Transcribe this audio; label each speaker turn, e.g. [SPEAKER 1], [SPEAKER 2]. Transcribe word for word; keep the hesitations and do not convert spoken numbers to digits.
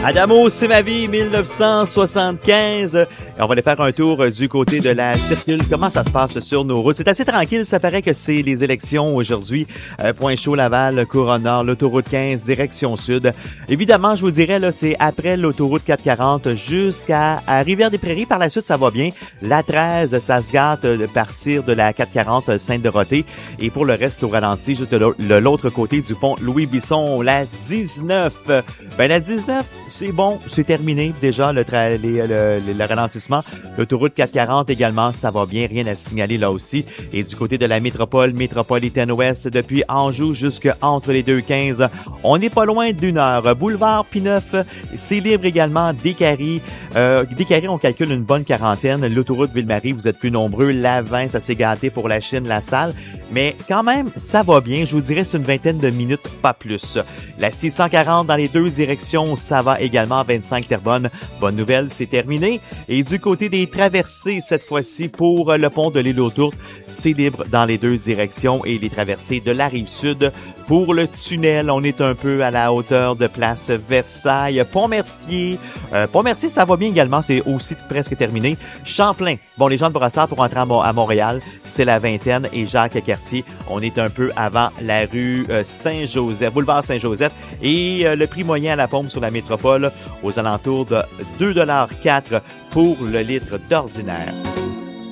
[SPEAKER 1] Adamo, c'est ma vie, dix-neuf cent soixante-quinze. On va aller faire un tour du côté de la circule. Comment ça se passe sur nos routes? C'est assez tranquille. Ça paraît que c'est les élections aujourd'hui. Euh, Pointe-Chaud, Laval, Couronne-Nord, l'autoroute quinze, direction sud. Évidemment, je vous dirais, là, c'est après l'autoroute quatre cent quarante jusqu'à à Rivière-des-Prairies. Par la suite, ça va bien. La treize, ça se gâte de partir de la quatre cent quarante Sainte-Dorothée. Et pour le reste, au ralenti, juste de l'autre côté du pont Louis-Bisson, la dix-neuf. Ben, la dix-neuf, c'est bon, c'est terminé déjà le, tra- les, le, le, le ralentissement. L'autoroute quatre cent quarante également, ça va bien, rien à signaler là aussi. Et du côté de la métropole, métropolitaine ouest, depuis Anjou jusqu'entre les deux quinze, on n'est pas loin d'une heure. Boulevard Pineuf, c'est libre également. Décarie, euh, Décarie, on calcule une bonne quarantaine. L'autoroute Ville-Marie, vous êtes plus nombreux. La vingt, ça s'est gâté pour la Chine, la Salle. Mais quand même, ça va bien. Je vous dirais, c'est une vingtaine de minutes, pas plus. La six cent quarante dans les deux directions, ça va également. vingt-cinq Terrebonne. Bonne nouvelle, c'est terminé. Et du côté des traversées, cette fois-ci, pour le pont de l'île aux Tourtes, c'est libre dans les deux directions et les traversées de la Rive-Sud. Pour le tunnel, on est un peu à la hauteur de Place Versailles. Pont-Mercier, euh, Pont-Mercier, ça va bien également, c'est aussi presque terminé. Champlain, bon, les gens de Brossard pour entrer à Montréal, c'est la vingtaine. Et Jacques-Cartier, on est un peu avant la rue Saint-Joseph, boulevard Saint-Joseph. Et euh, le prix moyen à la pompe sur la métropole, aux alentours de deux dollars quatre pour le litre d'ordinaire.